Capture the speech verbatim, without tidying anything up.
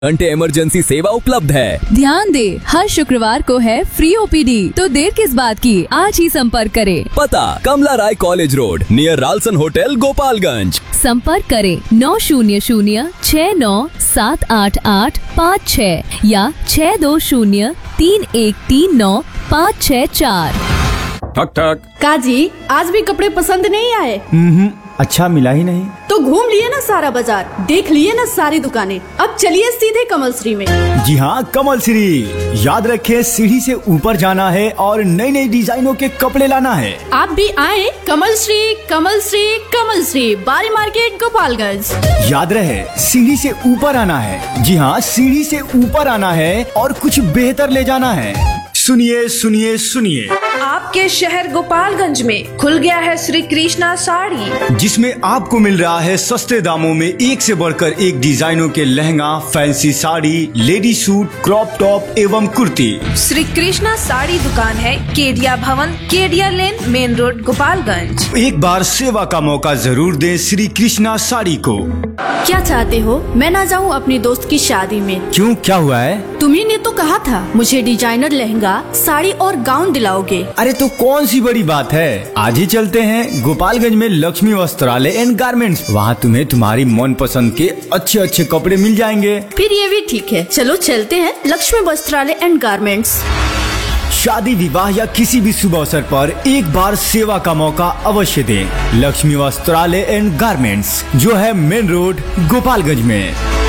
घंटे इमरजेंसी सेवा उपलब्ध है। ध्यान दे, हर शुक्रवार को है फ्री ओपीडी, तो देर किस बात की, आज ही संपर्क करें। पता कमला राय college road near Ralson hotel Gopalganj. संपर्क करें नौ शून्य शून्य छः नौ सात आठ आठ पाँच छः या छः दो शून्य तीन एक तीन नौ पाँच छः चार। ठक ठक। काजी, आज भी कपड़े पसंद नहीं आए? हम्म, अच्छा मिला ही नहीं। तो घूम लिए ना सारा बाजार, देख लिए ना सारी दुकानें, अब चलिए सीधे कमल श्री में। जी हाँ, कमल श्री। याद रखे, सीढ़ी से ऊपर जाना है और नई नई डिजाइनों के कपड़े लाना है। आप भी आए कमल श्री, कमल श्री, कमल श्री, बारी मार्केट गोपालगंज। याद रहे, सीढ़ी से ऊपर आना है। जी हाँ, सीढ़ी से ऊपर आना है और कुछ बेहतर ले जाना है। सुनिए सुनिए सुनिए, आपके शहर गोपालगंज में खुल गया है श्री कृष्णा साड़ी, जिसमें आपको मिल रहा है सस्ते दामों में एक से बढ़कर एक डिजाइनों के lehenga, fancy sari, lady suit, crop top एवं कुर्ती। श्री कृष्णा साड़ी दुकान है केडिया भवन, केडिया लेन, मेन रोड, गोपालगंज। एक बार सेवा का मौका जरूर दें श्री कृष्णा साड़ी को। क्या चाहते हो, मैं ना जाऊँ अपनी दोस्त की शादी में? क्यों, क्या हुआ है? तुम्ही ने तो कहा था मुझे डिजाइनर लहंगा, साड़ी और गाउन दिलाओगे। अरे तो कौन सी बड़ी बात है, आज ही चलते हैं गोपालगंज में लक्ष्मी वस्त्रालय एंड गारमेंट्स। वहाँ तुम्हें तुम्हारी मन पसंद के अच्छे अच्छे कपड़े मिल जाएंगे। फिर ये भी ठीक है, चलो चलते हैं लक्ष्मी वस्त्रालय एंड गारमेंट्स। शादी, विवाह या किसी भी शुभ अवसर पर एक बार सेवा का मौका अवश्य दें। लक्ष्मी वस्त्रालय एंड गारमेंट्स, जो है मेन रोड गोपालगंज में।